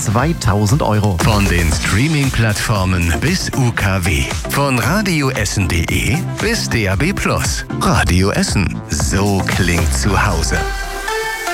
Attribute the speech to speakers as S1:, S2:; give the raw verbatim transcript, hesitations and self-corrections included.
S1: zweitausend Euro.
S2: Von den Streaming-Plattformen bis U K W. Von radioessen punkt de bis D A B plus. Radio Essen. So klingt zu Hause.